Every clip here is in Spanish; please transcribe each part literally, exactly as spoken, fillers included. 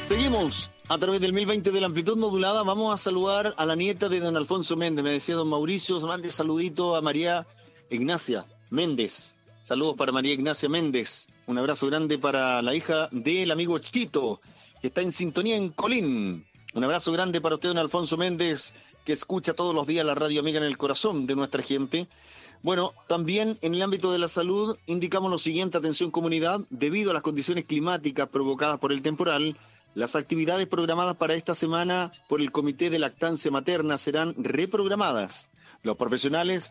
Seguimos a través del mil veinte de la amplitud modulada. Vamos a saludar a la nieta de don Alfonso Méndez. Me decía don Mauricio, mande saludito a María Ignacia Méndez. Saludos para María Ignacia Méndez. Un abrazo grande para la hija del amigo Chito, que está en sintonía en Colín. Un abrazo grande para usted, don Alfonso Méndez, que escucha todos los días la radio amiga en el corazón de nuestra gente. Bueno, también en el ámbito de la salud indicamos lo siguiente: atención comunidad, debido a las condiciones climáticas provocadas por el temporal, las actividades programadas para esta semana por el Comité de Lactancia Materna serán reprogramadas. Los profesionales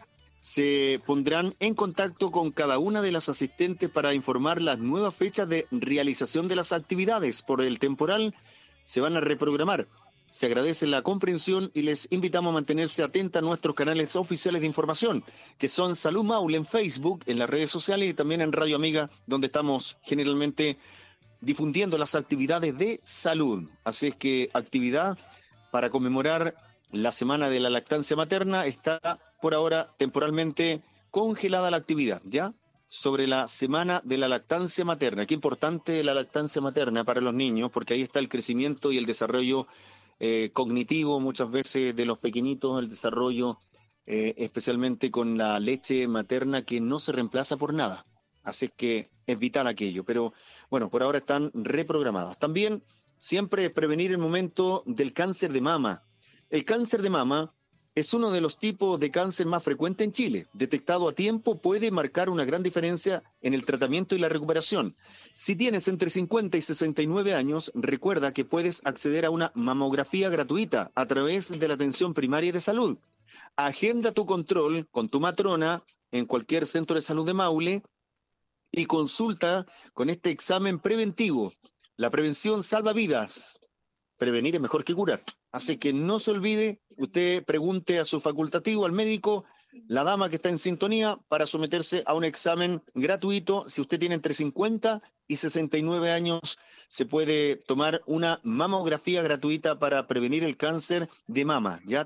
se pondrán en contacto con cada una de las asistentes para informar las nuevas fechas de realización de las actividades por el temporal. Se van a reprogramar. Se agradece la comprensión y les invitamos a mantenerse atentos a nuestros canales oficiales de información, que son Salud Maule en Facebook, en las redes sociales y también en Radio Amiga, donde estamos generalmente difundiendo las actividades de salud. Así es que actividad para conmemorar la Semana de la Lactancia Materna. Está por ahora temporalmente congelada la actividad, ¿ya? Sobre la Semana de la Lactancia Materna. Qué importante la lactancia materna para los niños, porque ahí está el crecimiento y el desarrollo eh, cognitivo muchas veces de los pequeñitos, el desarrollo eh, especialmente con la leche materna, que no se reemplaza por nada. Así es que es vital aquello, pero bueno, por ahora están reprogramadas. También siempre prevenir el momento del cáncer de mama. El cáncer de mama es uno de los tipos de cáncer más frecuentes en Chile. Detectado a tiempo puede marcar una gran diferencia en el tratamiento y la recuperación. Si tienes entre cincuenta y sesenta y nueve años, recuerda que puedes acceder a una mamografía gratuita a través de la atención primaria de salud. Agenda tu control con tu matrona en cualquier centro de salud de Maule y consulta con este examen preventivo. La prevención salva vidas. Prevenir es mejor que curar. Así que no se olvide, usted pregunte a su facultativo, al médico, la dama que está en sintonía, para someterse a un examen gratuito. Si usted tiene entre cincuenta y sesenta y nueve años, se puede tomar una mamografía gratuita para prevenir el cáncer de mama. Ya